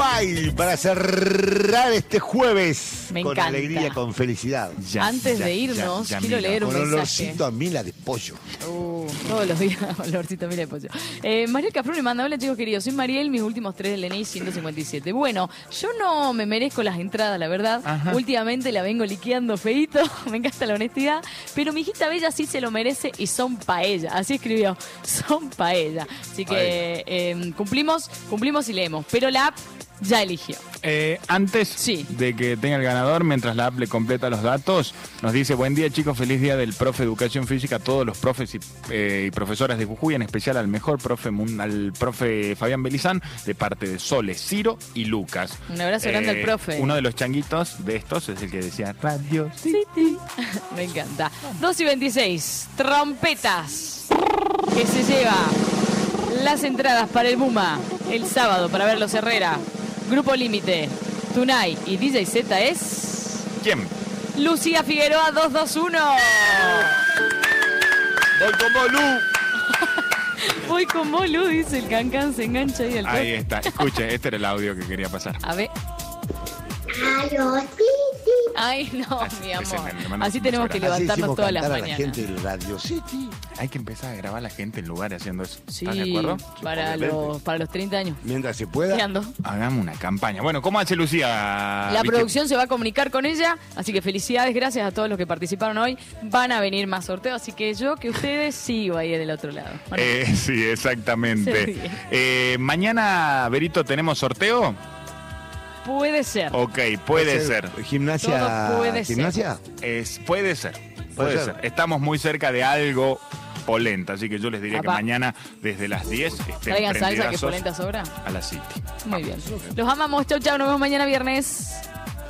Uruguay para cerrar este jueves. Me con encanta. alegría, con felicidad. Antes de irnos, quiero leer un Con mensaje. olorcito a mila de pollo. Todos los días, olorcito a mil de pollo. Mariel Cafrún me manda: hola chicos queridos, soy Mariel, mis últimos 3 del DNI 157. Bueno, yo no me merezco las entradas, la verdad. Ajá. Últimamente la vengo liqueando feíto, me encanta la honestidad, pero mi hijita bella sí se lo merece y son pa' ella. Así escribió, son pa' ella. Así que cumplimos y leemos, pero la app ya eligió. Antes Sí. de que tenga el ganador, mientras la app le completa los datos, nos dice: buen día chicos, feliz día del profe de Educación Física a todos los profes y profesoras de Jujuy, en especial al mejor profe, al profe Fabián Belizán, de parte de Sole, Ciro y Lucas. Un abrazo grande al profe. Uno de los changuitos de estos es el que decía Radio City. Me encanta. 2:26, trompetas, que se lleva las entradas para el Buma el sábado para ver los Herrera. Grupo Límite, Tunay y DJ Z es... ¿Quién? Lucía Figueroa 221. Voy con Bolú. Voy con Molu, dice el Cancan, se engancha ahí al Ahí toque. está, escuche, este era el audio que quería pasar. A ver. Aló, sí. Ay, no, mi ese amor. me mandó Así un tenemos beso que grande. Así levantarnos hicimos todas las cantar a la mañanas. gente del Radio City. Hay que empezar a grabar a la gente en lugares haciendo eso. Sí, ¿Estás de acuerdo? para los 30 años. Mientras se pueda. ¿Qué ando? Hagamos una campaña. Bueno, ¿cómo hace Lucía? La Vicky? producción se va a comunicar con ella, así que felicidades, gracias a todos los que participaron hoy. Van a venir más sorteos, así que yo que ustedes sigo ahí del otro lado. Bueno, Sí, Se exactamente. ríe. Mañana, Berito, ¿tenemos sorteo? puede ser. Ok, puede ser. Gimnasia. Todo puede ser. ¿Gimnasia? Puede ser. Puede Puede ser. ser. Estamos muy cerca de algo polenta, así que yo les diría que Apá. mañana desde las 10 estén Traigan salsa que prendidazos polenta sobra. a la City. Muy bien. Los amamos. Chau, chau. Nos vemos mañana viernes.